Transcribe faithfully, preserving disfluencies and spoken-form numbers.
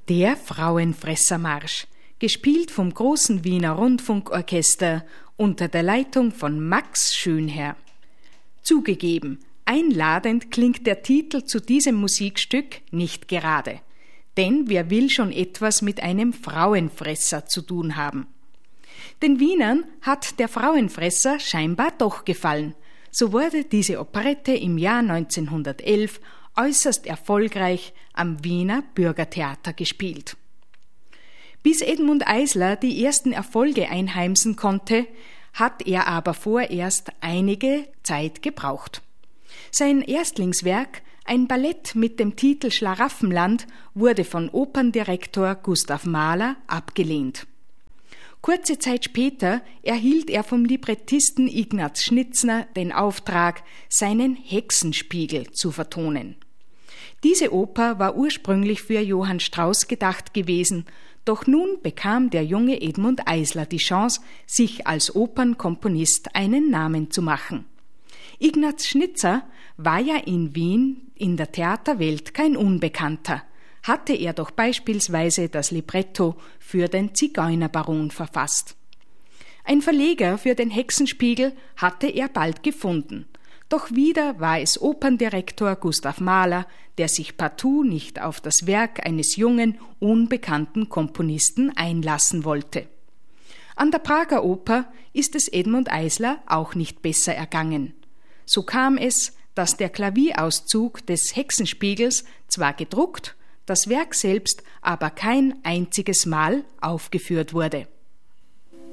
Der Frauenfressermarsch, gespielt vom großen Wiener Rundfunkorchester unter der Leitung von Max Schönherr. Zugegeben, einladend klingt der Titel zu diesem Musikstück nicht gerade. Denn wer will schon etwas mit einem Frauenfresser zu tun haben? Den Wienern hat der Frauenfresser scheinbar doch gefallen. So wurde diese Operette im Jahr neunzehnhundertelf äußerst erfolgreich am Wiener Bürgertheater gespielt. Bis Edmund Eisler die ersten Erfolge einheimsen konnte, hat er aber vorerst einige Zeit gebraucht. Sein Erstlingswerk, ein Ballett mit dem Titel Schlaraffenland, wurde von Operndirektor Gustav Mahler abgelehnt. Kurze Zeit später erhielt er vom Librettisten Ignaz Schnitzner den Auftrag, seinen Hexenspiegel zu vertonen. Diese Oper war ursprünglich für Johann Strauss gedacht gewesen, doch nun bekam der junge Edmund Eisler die Chance, sich als Opernkomponist einen Namen zu machen. Ignaz Schnitzner war ja in Wien in der Theaterwelt kein Unbekannter, hatte er doch beispielsweise das Libretto für den Zigeunerbaron verfasst. Ein Verleger für den Hexenspiegel hatte er bald gefunden, doch wieder war es Operndirektor Gustav Mahler, der sich partout nicht auf das Werk eines jungen, unbekannten Komponisten einlassen wollte. An der Prager Oper ist es Edmund Eisler auch nicht besser ergangen. So kam es, dass der Klavierauszug des Hexenspiegels zwar gedruckt, das Werk selbst aber kein einziges Mal aufgeführt wurde.